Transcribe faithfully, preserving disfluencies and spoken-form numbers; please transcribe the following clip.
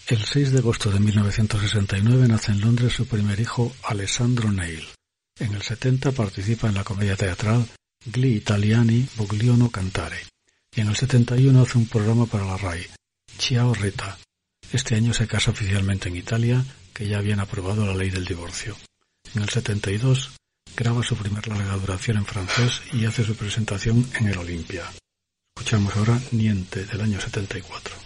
El seis de agosto de mil novecientos sesenta y nueve nace en Londres su primer hijo, Alessandro Neil. En el setenta participa en la comedia teatral Gli Italiani vogliono cantare. Y en el setenta y uno hace un programa para la RAI, Ciao Rita. Este año se casa oficialmente en Italia, que ya habían aprobado la ley del divorcio. En el setenta y dos graba su primer larga duración en francés y hace su presentación en el Olympia. Escuchamos ahora Niente, del año setenta y cuatro.